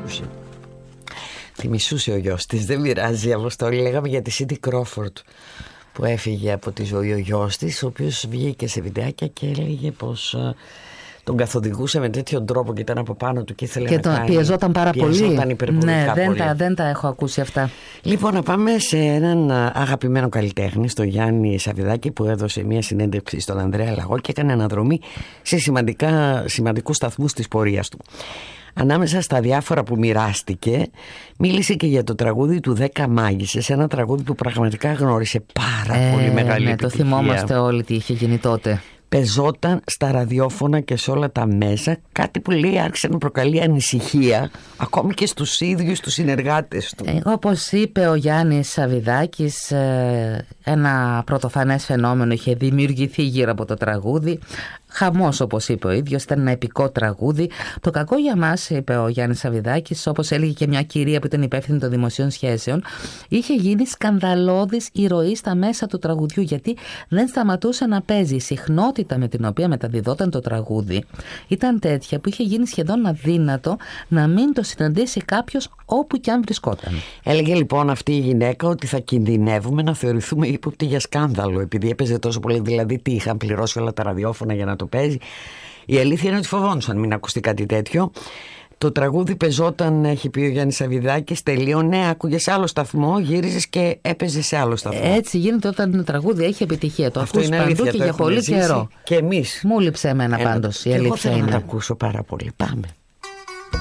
άκουσε. Τη μισούσε ο γιος της, δεν πειράζει. Αποστόλη, λέγαμε για τη Σίντι Κρόφορντ που έφυγε από τη ζωή ο γιος της, ο οποίος βγήκε σε βιντεάκια και έλεγε πως τον καθοδηγούσε με τέτοιον τρόπο και ήταν από πάνω του και ήθελε να κάνει. Και πιεζόταν πάρα πολύ. Ναι, δεν τα έχω ακούσει αυτά. Λοιπόν, να πάμε σε έναν αγαπημένο καλλιτέχνη, στον Γιάννη Σαββιδάκη, που έδωσε μια συνέντευξη στον Ανδρέα Λαγό και έκανε αναδρομή σε σημαντικούς σταθμούς της πορείας του. Ανάμεσα στα διάφορα που μοιράστηκε, μίλησε και για το τραγούδι του 10 Μάγισσες, ένα τραγούδι που πραγματικά γνώρισε πάρα πολύ μεγάλη επιτυχία. Το θυμόμαστε όλοι τι είχε γίνει τότε. Πεζόταν στα ραδιόφωνα και σε όλα τα μέσα, κάτι που λέει άρχισε να προκαλεί ανησυχία ακόμη και στους ίδιους τους συνεργάτες του. Όπως είπε ο Γιάννης Σαββιδάκης, ένα πρωτοφανές φαινόμενο είχε δημιουργηθεί γύρω από το τραγούδι. Χαμός, όπως είπε ο ίδιος, ήταν ένα επικό τραγούδι. Το κακό για μας, είπε ο Γιάννης Σαββιδάκης, όπως έλεγε και μια κυρία που ήταν υπεύθυνη των δημοσίων σχέσεων, είχε γίνει σκανδαλώδης η ροή στα μέσα του τραγουδιού, γιατί δεν σταματούσε να παίζει. Η συχνότητα με την οποία μεταδιδόταν το τραγούδι ήταν τέτοια που είχε γίνει σχεδόν αδύνατο να μην το συναντήσει κάποιος όπου κι αν βρισκόταν. Έλεγε λοιπόν αυτή η γυναίκα ότι θα κινδυνεύουμε να θεωρηθούμε ύποπτοι για σκάνδαλο, επειδή έπαιζε τόσο πολύ. Δηλαδή, τι είχαν πληρώσει όλα τα ραδιόφωνα για να το παίζει. Η αλήθεια είναι ότι φοβόντουσαν μην ακουστεί κάτι τέτοιο. Το τραγούδι πεζόταν, έχει πει ο Γιάννης Σαββιδάκης, τελείωνε, άκουγε σε άλλο σταθμό, γύριζες και έπαιζε σε άλλο σταθμό. Έτσι γίνεται όταν το τραγούδι έχει επιτυχία. Το ακούς παντού και για πολύ καιρό. Και εμείς. Μου λείψε εμένα πάντως η αλήθεια. Εγώ θέλω να το ακούσω πάρα πολύ. Πάμε.